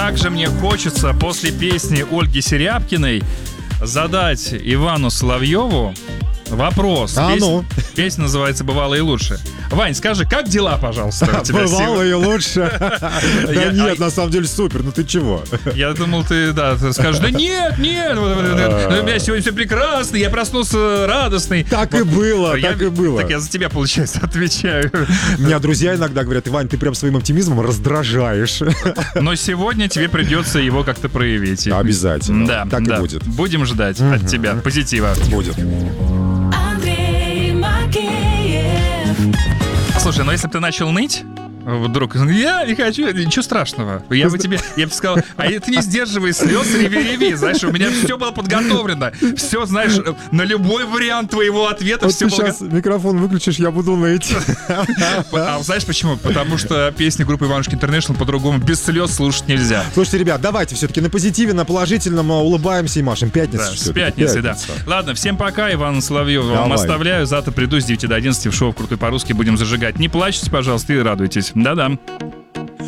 как же мне хочется после песни Ольги Серябкиной задать Ивану Соловьеву вопрос. Песня называется «Бывало и лучше». Вань, скажи, как дела, пожалуйста, у тебя Бывало и лучше. Да нет, на самом деле супер, ну ты чего? Я думал, ты скажешь, да нет, у меня сегодня все прекрасно, я проснулся радостный. Так и было, так и было. Так я за тебя, получается, отвечаю. Меня друзья иногда говорят: Вань, ты прям своим оптимизмом раздражаешь. Но сегодня тебе придется его как-то проявить. Обязательно. Да, так и будет. Будем ждать от тебя позитива. Будет. Слушай, ну если бы ты начал ныть, вдруг, я не хочу, ничего страшного. Я бы сказал, а ты не сдерживай слез, реви, знаешь, у меня все было подготовлено. Все, знаешь, на любой вариант твоего ответа Вот все ты было. сейчас микрофон выключишь, я буду ныть. А знаешь почему? Потому что песни группы Иванушки Интернешнл по-другому без слез слушать нельзя. Слушайте, ребят, давайте все-таки на позитиве, на положительном улыбаемся и машем. Пятница. Да, с пятницы, да. Ладно, всем пока, Иван Соловьев. Вам оставляю. Завтра приду с 9 до 11 в шоу «Крутой по-русски». Будем зажигать. Не плачьте, пожалуйста, и радуйтесь. Да-да.